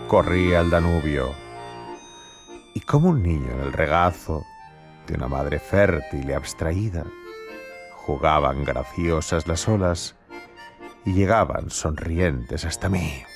corría el Danubio, y como un niño en el regazo de una madre fértil y abstraída, jugaban graciosas las olas y llegaban sonrientes hasta mí.